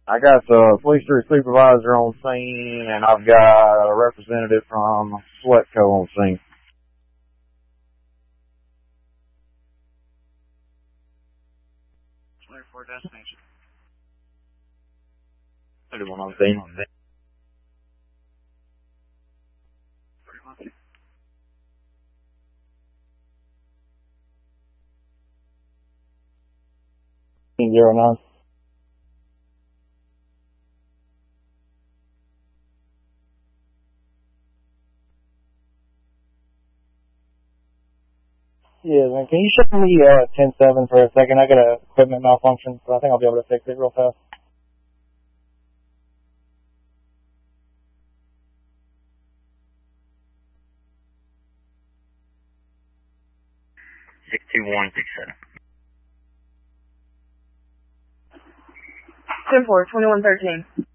I got the police supervisor on scene, and I've got a representative from SWETCO on scene. 24 destination. 31 on scene. Zero 9. Yeah, man. Can you show me 10-7 for a second? I got a equipment malfunction, so I think I'll be able to fix it real fast. 62167. 10-4, 2113.